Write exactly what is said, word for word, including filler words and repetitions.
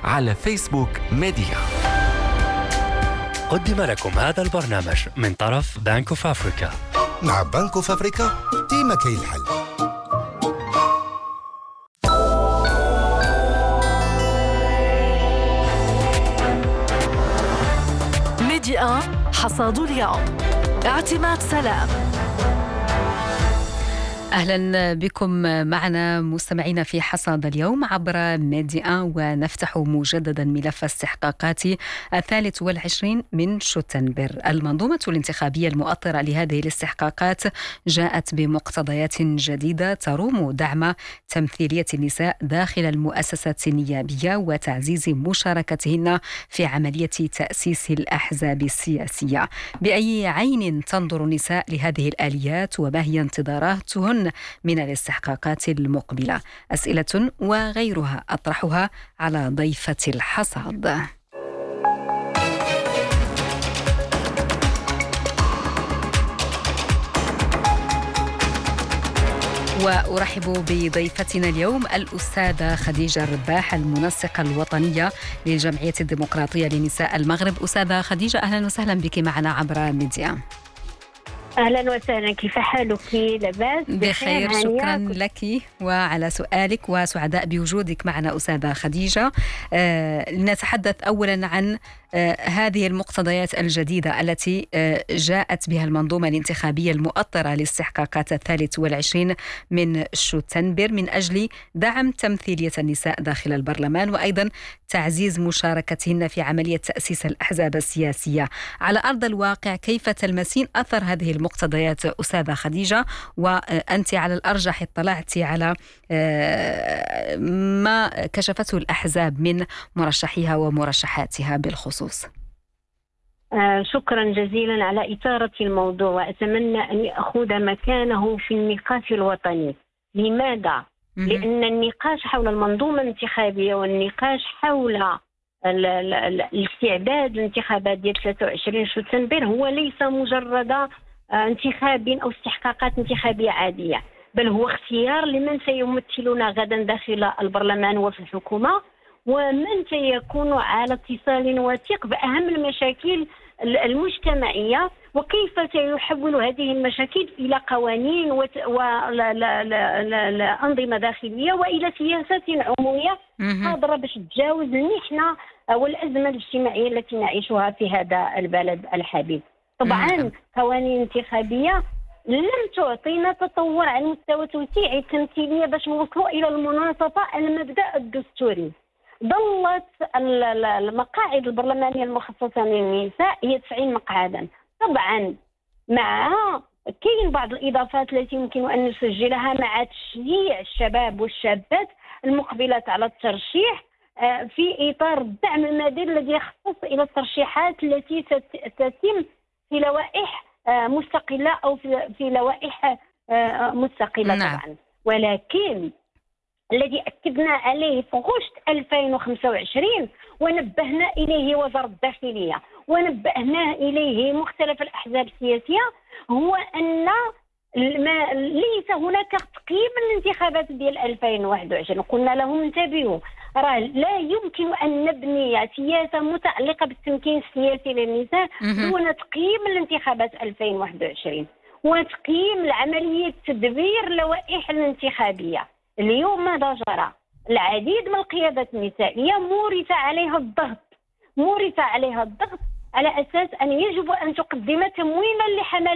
على فيسبوك ميديا. قدم لكم هذا البرنامج من طرف بنك اوف افريكا. مع بنك اوف افريكا ديما كاين الحل. ميديا حصاد اليوم. اعتماد سلام. أهلا بكم معنا مستمعينا في حصاد اليوم عبر ميديا، ونفتح مجددا ملف استحقاقات الثالث والعشرين من شتنبر. المنظومة الانتخابية المؤطرة لهذه الاستحقاقات جاءت بمقتضيات جديدة تروم دعم تمثيلية النساء داخل المؤسسات النيابية وتعزيز مشاركتهن في عملية تأسيس الأحزاب السياسية. بأي عين تنظر النساء لهذه الآليات، وما هي انتظاراتهن من الاستحقاقات المقبلة؟ أسئلة وغيرها أطرحها على ضيفة الحصاد. وأرحب بضيفتنا اليوم الأستاذة خديجة الرباح، المنسقة الوطنية للجمعية الديمقراطية لنساء المغرب. أستاذة خديجة، أهلا وسهلا بك معنا عبر ميديا. أهلا وسهلا، كيف حالك؟ لاباس؟ بخير، شكرا لك وعلى سؤالك، وسعداء بوجودك معنا أستاذة خديجة. آه لنتحدث أولا عن آه هذه المقتضيات الجديدة التي آه جاءت بها المنظومة الانتخابية المؤطرة لاستحقاقات الثالث والعشرين من شتنبر من أجل دعم تمثيلية النساء داخل البرلمان، وأيضا تعزيز مشاركتهن في عملية تأسيس الأحزاب السياسية. على أرض الواقع كيف تلمسين أثر هذه المقتضيات أستاذة خديجة؟ وأنت على الأرجح اطلعتي على ما كشفته الأحزاب من مرشحيها ومرشحاتها بالخصوص. آه شكرا جزيلا على إثارة الموضوع، وأتمنى أن يأخذ مكانه في النقاش الوطني. لماذا؟ م- لأن النقاش حول المنظومة الانتخابية والنقاش حول الاستعداد للانتخابات ديال ثلاثة وعشرين شتنبر هو ليس مجرد انتخاب أو استحقاقات انتخابية عادية، بل هو اختيار لمن سيمثلنا غدا داخل البرلمان وفي الحكومة، ومن سيكون على اتصال وثيق بأهم المشاكل المجتمعية، وكيف سيحول هذه المشاكل إلى قوانين وأنظمة داخلية وإلى سياسات عمومية قادرة باش تجاوز المحنة والأزمة الاجتماعية التي نعيشها في هذا البلد الحبيب. طبعا قوانين انتخابية لم تعطينا تطور على مستوى توسيع التمثيلية باش نوصلوا إلى المناصفة المبدأ الدستوري. ظلت المقاعد البرلمانية المخصصة للنساء هي تسعين مقعدا. طبعا مع كاين بعض الإضافات التي يمكن أن نسجلها مع تشجيع الشباب والشابات المقبلات على الترشيح في إطار الدعم المادي الذي يخصص إلى الترشيحات التي تتم في لوائح مستقلة أو في لوائح مستقلة. نعم. طبعا، ولكن الذي أكدنا عليه في غشت ألفين وخمسة وعشرين ونبهنا إليه وزارة الداخلية ونبهنا إليه مختلف الأحزاب السياسية هو أن ما ليس هناك تقييم للانتخابات ديال ألفين وواحد وعشرين. قلنا لهم انتبهوا، راه لا يمكن أن نبني سياسة متعلقة بالتمكين السياسي للنساء دون تقييم الانتخابات ألفين وواحد وعشرين وتقييم العملية تدبير اللوائح الانتخابية. اليوم ماذا جرى؟ العديد من القيادات النسائية مورث عليها الضغط مورث عليها الضغط على أساس أن يجب أن تقدم تمويلا لحملات